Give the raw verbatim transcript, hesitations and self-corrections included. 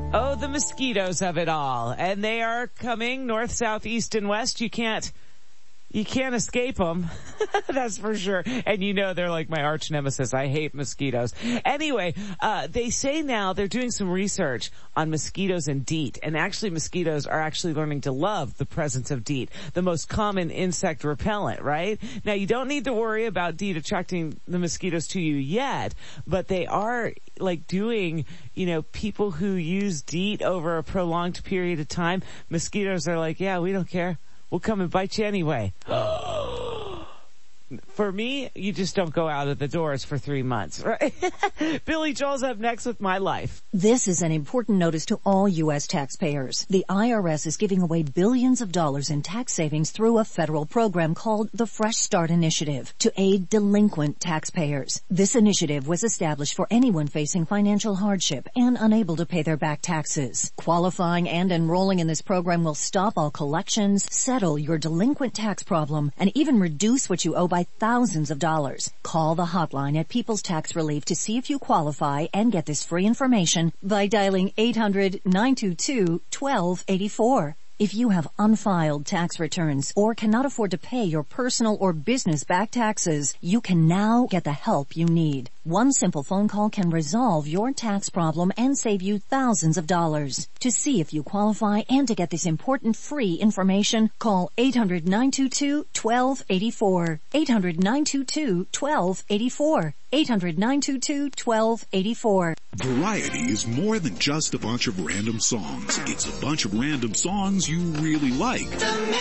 Oh, the mosquitoes of it all. And they are coming north, south, east, and west. You can't, you can't escape them. That's for sure. And you know they're like my arch nemesis. I hate mosquitoes. Anyway, uh, they say now they're doing some research on mosquitoes and DEET. And actually mosquitoes are actually learning to love the presence of DEET, the most common insect repellent, right? Now you don't need to worry about DEET attracting the mosquitoes to you yet, but they are like doing, you know, people who use DEET over a prolonged period of time, mosquitoes are like, yeah, we don't care. We'll come and bite you anyway. For me, you just don't go out of the doors for three months, right? Billy Joel's up next with My Life. This is an important notice to all U S taxpayers. The I R S is giving away billions of dollars in tax savings through a federal program called the Fresh Start Initiative to aid delinquent taxpayers. This initiative was established for anyone facing financial hardship and unable to pay their back taxes. Qualifying and enrolling in this program will stop all collections, settle your delinquent tax problem, and even reduce what you owe by thousands of dollars. Call the hotline at People's Tax Relief to see if you qualify and get this free information by dialing eight hundred, nine two two, one two eight four. If you have unfiled tax returns or cannot afford to pay your personal or business back taxes, you can now get the help you need. One simple phone call can resolve your tax problem and save you thousands of dollars. To see if you qualify and to get this important free information, call eight hundred, nine two two, one two eight four. eight hundred, nine two two, one two eight four. eight hundred, nine two two, one two eight four. Variety is more than just a bunch of random songs. It's a bunch of random songs you really like.